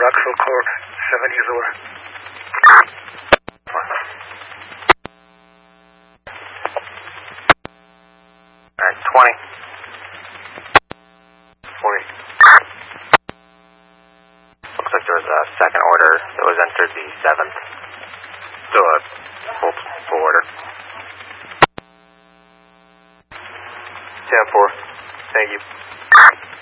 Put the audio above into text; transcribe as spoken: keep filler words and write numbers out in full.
Rockville Court, seven years over. Alright, twenty. forty. Looks like there was a second order that was entered the seventh. Still a